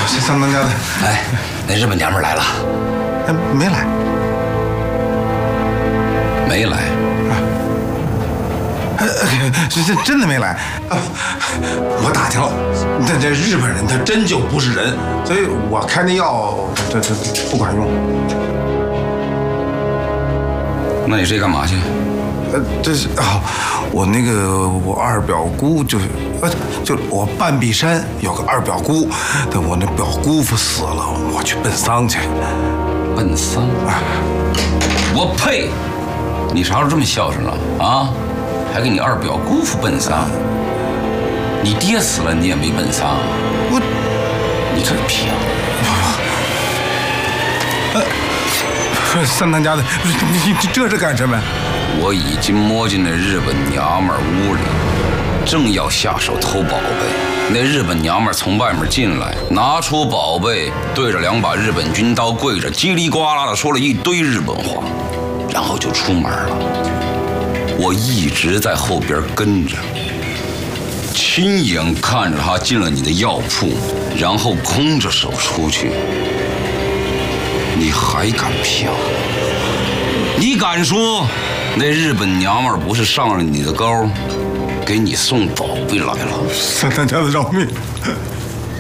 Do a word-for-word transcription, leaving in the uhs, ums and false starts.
三当家的。 哎，那日本娘们来了？ 哎，没来。 没来。 这这真的没来啊！我打听了，这这日本人他真就不是人，所以我开那药这这不管用。 那你这干嘛去？ 呃，这是啊，我那个我二表姑就是，呃，就我半壁山有个二表姑，但我那表姑父死了，我去奔丧去。 奔丧啊！我呸！你啥时候这么孝顺了啊？还给你二表姑父奔丧？你爹死了你也没奔丧？ 我， 你这屁啊！ 呃，三当家的，你你这是干什么？ 我已经摸进那日本娘们屋里，正要下手偷宝贝，那日本娘们从外面进来，拿出宝贝，对着两把日本军刀跪着，叽里呱啦的说了一堆日本话，然后就出门了。我一直在后边跟着，亲眼看着他进了你的药铺，然后空着手出去。你还敢骗我？你敢说那日本娘们不是上了你的钩，给你送宝贝来了？ 三当家的饶命！